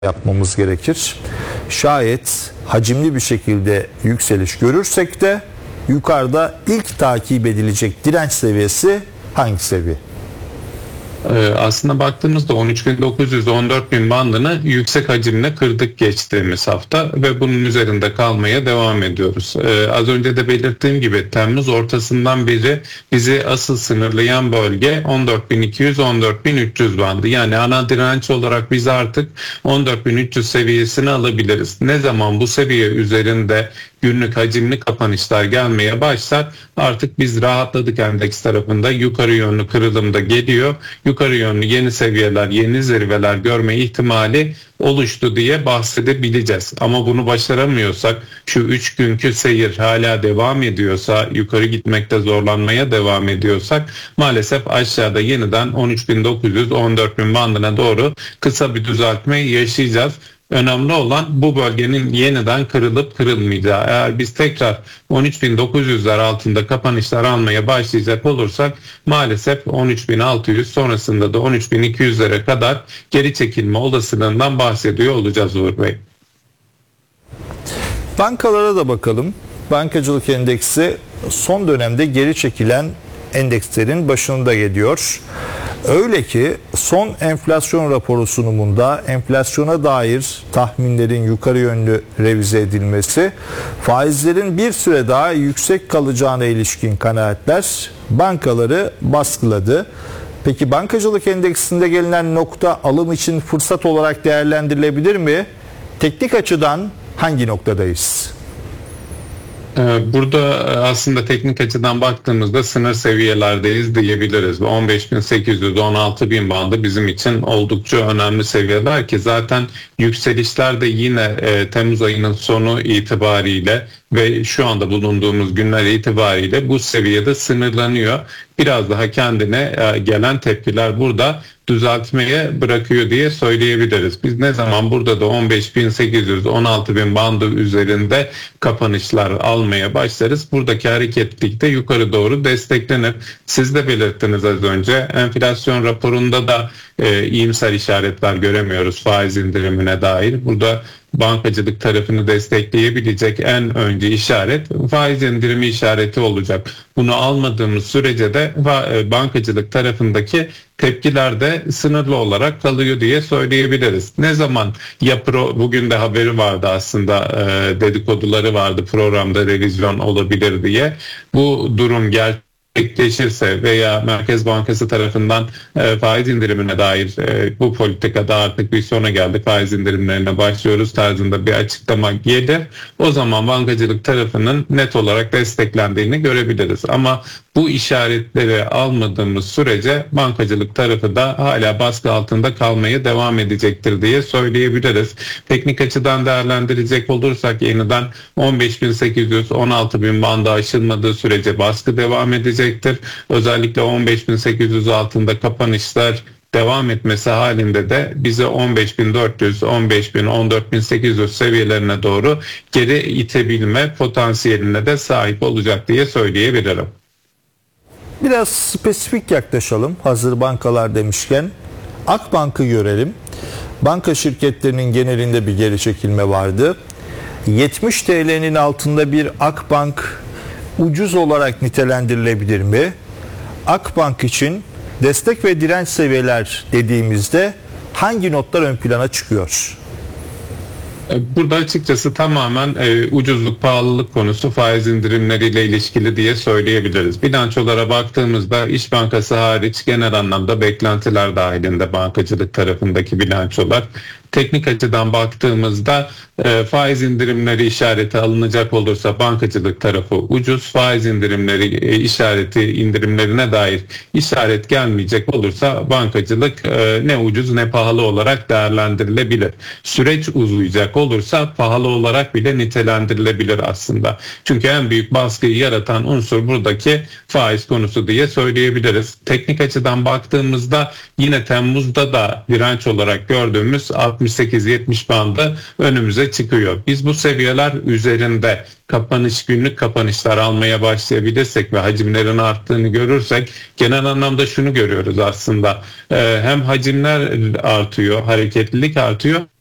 yapmamız gerekir. Şayet hacimli bir şekilde yükseliş görürsek de yukarıda ilk takip edilecek direnç seviyesi hangi seviye? Aslında baktığımızda 13.900-14.000 bandını yüksek hacimle kırdık geçtiğimiz hafta ve bunun üzerinde kalmaya devam ediyoruz. Az önce de belirttiğim gibi Temmuz ortasından beri bizi asıl sınırlayan bölge 14.200-14.300 bandı. Yani ana direnç olarak biz artık 14.300 seviyesini alabiliriz. Ne zaman bu seviye üzerinde günlük hacimli kapanışlar gelmeye başlar, artık biz rahatladık endeks tarafında. Yukarı yönlü kırılım da geliyor. Yukarı yönlü yeni seviyeler, yeni zirveler görme ihtimali oluştu diye bahsedebileceğiz. Ama bunu başaramıyorsak, şu 3 günkü seyir hala devam ediyorsa, yukarı gitmekte zorlanmaya devam ediyorsak, maalesef aşağıda yeniden 13.900-14.000 bandına doğru kısa bir düzeltme yaşayacağız. Önemli olan bu bölgenin yeniden kırılıp kırılmayacağı. Eğer biz tekrar 13.900'ler altında kapanışlar almaya başlayacak olursak maalesef 13.600 sonrasında da 13.200'lere kadar geri çekilme olasılığından bahsediyor olacağız Uğur Bey. Bankalara da bakalım. Bankacılık endeksi son dönemde geri çekilen endekslerin başında geliyor. Öyle ki son enflasyon raporu sunumunda enflasyona dair tahminlerin yukarı yönlü revize edilmesi, faizlerin bir süre daha yüksek kalacağına ilişkin kanaatler bankaları baskıladı. Peki bankacılık endeksinde gelinen nokta alım için fırsat olarak değerlendirilebilir mi? Teknik açıdan hangi noktadayız? Burada aslında teknik açıdan baktığımızda sınır seviyelerdeyiz diyebiliriz. 15.800-16.000 bandı bizim için oldukça önemli seviyeler ki zaten yükselişler de yine Temmuz ayının sonu itibariyle ve şu anda bulunduğumuz günler itibariyle bu seviyede sınırlanıyor. Biraz daha kendine gelen tepkiler burada düzeltmeye bırakıyor diye söyleyebiliriz. Biz ne zaman burada da 15.800-16.000 bandı üzerinde kapanışlar almaya başlarız, buradaki hareketlilik de yukarı doğru desteklenir. Siz de belirttiniz az önce, enflasyon raporunda da iyimser işaretler göremiyoruz faiz indirimine dair. Burada bankacılık tarafını destekleyebilecek en önce işaret faiz indirimi işareti olacak. Bunu almadığımız sürece de bankacılık tarafındaki tepkiler de sınırlı olarak kalıyor diye söyleyebiliriz. Ne zaman bugün de haberi vardı aslında, dedikoduları vardı, programda revizyon olabilir diye. Bu durum gerçekleşirse veya Merkez Bankası tarafından faiz indirimine dair bu politikada artık bir sona geldi, faiz indirimlerine başlıyoruz tarzında bir açıklama gelir, o zaman bankacılık tarafının net olarak desteklendiğini görebiliriz. Ama bu işaretleri almadığımız sürece bankacılık tarafı da hala baskı altında kalmaya devam edecektir diye söyleyebiliriz. Teknik açıdan değerlendirecek olursak yeniden 15.800-16.000 bandı aşılmadığı sürece baskı devam edecektir. Özellikle 15.800 altında kapanışlar devam etmesi halinde de bize 15.400, 15.000, 14.800 seviyelerine doğru geri itebilme potansiyeline de sahip olacak diye söyleyebilirim. Biraz spesifik yaklaşalım hazır bankalar demişken. Akbank'ı görelim. Banka şirketlerinin genelinde bir geri çekilme vardı. 70 TL'nin altında bir Akbank ucuz olarak nitelendirilebilir mi? Akbank için destek ve direnç seviyeler dediğimizde hangi notlar ön plana çıkıyor? Burada açıkçası tamamen ucuzluk, pahalılık konusu faiz indirimleriyle ilişkili diye söyleyebiliriz. Bilançolara baktığımızda İş Bankası hariç genel anlamda beklentiler dahilinde bankacılık tarafındaki bilançolar. Teknik açıdan baktığımızda faiz indirimleri işareti alınacak olursa bankacılık tarafı ucuz, faiz indirimleri indirimlerine dair işaret gelmeyecek olursa bankacılık ne ucuz ne pahalı olarak değerlendirilebilir. Süreç uzayacak olursa pahalı olarak bile nitelendirilebilir aslında. Çünkü en büyük baskıyı yaratan unsur buradaki faiz konusu diye söyleyebiliriz. Teknik açıdan baktığımızda yine Temmuz'da da direnç olarak gördüğümüz 68-70 bandı önümüze çıkıyor. Biz bu seviyeler üzerinde günlük kapanışlar almaya başlayabilirsek ve hacimlerin arttığını görürsek genel anlamda şunu görüyoruz aslında. Hem hacimler artıyor, hareketlilik artıyor,